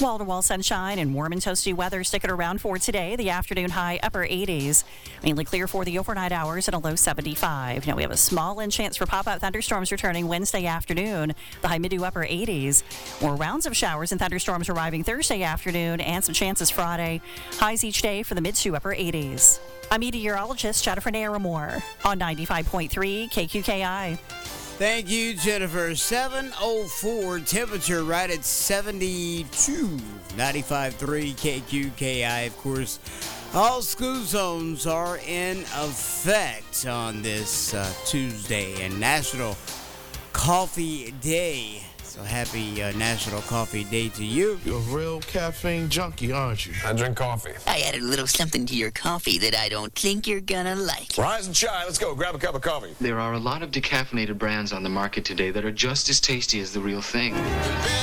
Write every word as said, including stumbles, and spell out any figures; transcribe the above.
Wall-to-wall sunshine and warm and toasty weather sticking around for today. The afternoon high upper eighties. Mainly clear for the overnight hours and a low seventy-five. Now we have a small in chance for pop-up thunderstorms returning Wednesday afternoon. The high mid to upper eighties. More rounds of showers and thunderstorms arriving Thursday afternoon and some chances Friday. Highs each day for the mid to upper eighties. I'm meteorologist Jennifer Naramore on ninety-five point three K Q K I. Thank you, Jennifer. seven oh four, temperature right at seventy-two. ninety-five point three K Q K I, of course. All school zones are in effect on this uh, Tuesday and National Coffee Day. So happy uh, National Coffee Day to you. You're a real caffeine junkie, aren't you? I drink coffee. I added a little something to your coffee that I don't think you're gonna like. Rise and shine. Let's go. Grab a cup of coffee. There are a lot of decaffeinated brands on the market today that are just as tasty as the real thing.